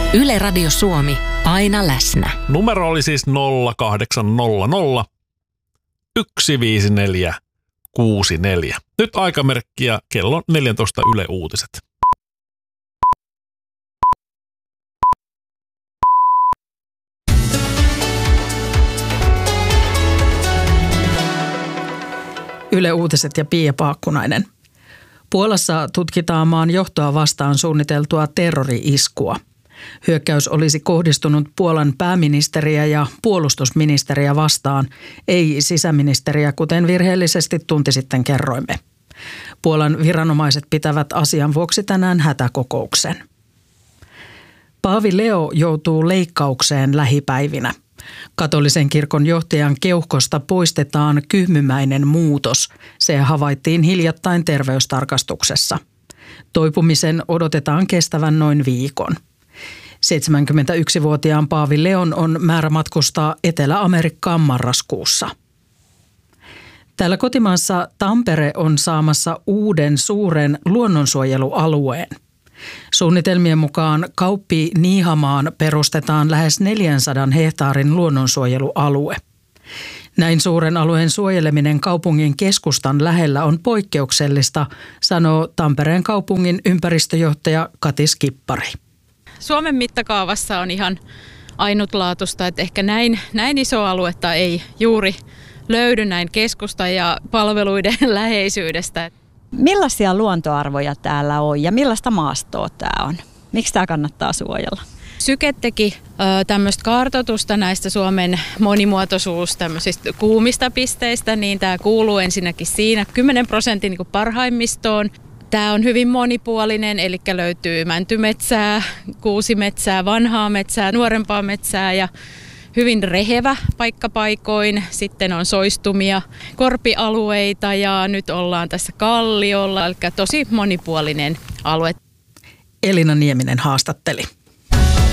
Yle Radio Suomi, aina läsnä. Numero oli siis 0800 154 64. Nyt aikamerkkiä kello 14 Yle Uutiset. Yle Uutiset ja Pia Paakkunainen. Puolassa tutkitaan maan johtoa vastaan suunniteltua terrori-iskua. Hyökkäys olisi kohdistunut Puolan pääministeriä ja puolustusministeriä vastaan, ei sisäministeriä, kuten virheellisesti tunti sitten kerroimme. Puolan viranomaiset pitävät asian vuoksi tänään hätäkokouksen. Paavi Leo joutuu leikkaukseen lähipäivinä. Katolisen kirkon johtajan keuhkosta poistetaan kyhmymäinen muutos. Se havaittiin hiljattain terveystarkastuksessa. Toipumisen odotetaan kestävän noin viikon. 71-vuotiaan Paavi Leon on määrä matkustaa Etelä-Amerikkaan marraskuussa. Täällä kotimaassa Tampere on saamassa uuden suuren luonnonsuojelualueen. Suunnitelmien mukaan Kauppi-Niihamaan perustetaan lähes 400 hehtaarin luonnonsuojelualue. Näin suuren alueen suojeleminen kaupungin keskustan lähellä on poikkeuksellista, sanoo Tampereen kaupungin ympäristöjohtaja Kati Skippari. Suomen mittakaavassa on ihan ainutlaatuista, että ehkä näin iso aluetta ei juuri löydy näin keskustan ja palveluiden läheisyydestä. Millaisia luontoarvoja täällä on ja millaista maastoa tämä on? Miksi tämä kannattaa suojella? Syke teki tämmöistä kartoitusta näistä Suomen monimuotoisuus tämmöisistä kuumista pisteistä, niin tämä kuuluu ensinnäkin siinä 10% niin kuin parhaimmistoon. Tämä on hyvin monipuolinen, eli löytyy mäntymetsää, kuusimetsää, vanhaa metsää, nuorempaa metsää ja hyvin rehevä paikkapaikoin. Sitten on soistumia, korpialueita ja nyt ollaan tässä kalliolla, eli tosi monipuolinen alue. Elina Nieminen haastatteli.